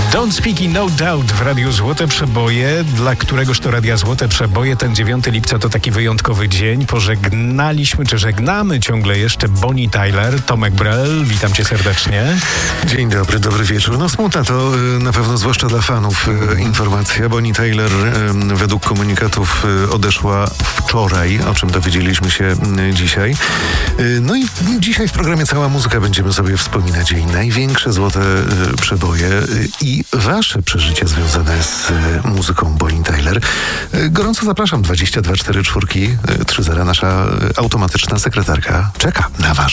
Don't Speak i No Doubt w Radiu Złote Przeboje. Dla któregoż to Radia Złote Przeboje ten 9 lipca to taki wyjątkowy dzień. Pożegnaliśmy, czy żegnamy ciągle jeszcze Bonnie Tyler, Tomek Brel. Witam cię serdecznie. Dzień dobry, dobry wieczór. No smutna to na pewno, zwłaszcza dla fanów, informacja. Bonnie Tyler według komunikatów odeszła wczoraj, o czym dowiedzieliśmy się dzisiaj. No i dzisiaj w programie Cała Muzyka będziemy sobie wspominać jej największe złote przeboje i wasze przeżycia związane z muzyką Bonnie Tyler. Gorąco zapraszam. 22 44 30. Nasza automatyczna sekretarka czeka na was.